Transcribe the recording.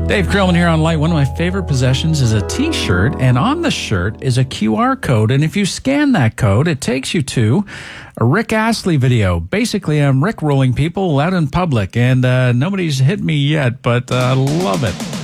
Dave Krillman here on Light. One of my favorite possessions is a T-shirt, and on the shirt is a QR code. And if you scan that code, it takes you to a Rick Astley video. Basically, I'm Rick rolling people out in public, and nobody's hit me yet, but I love it.